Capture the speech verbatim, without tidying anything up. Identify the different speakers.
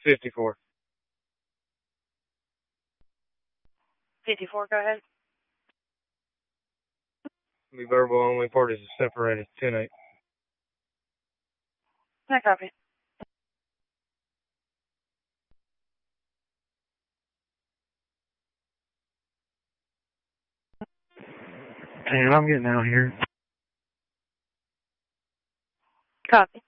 Speaker 1: fifty-four.
Speaker 2: fifty-four, go ahead.
Speaker 1: Be verbal only, parties are separated, ten eight.
Speaker 2: I copy.
Speaker 3: Damn, I'm getting out here.
Speaker 2: Copy.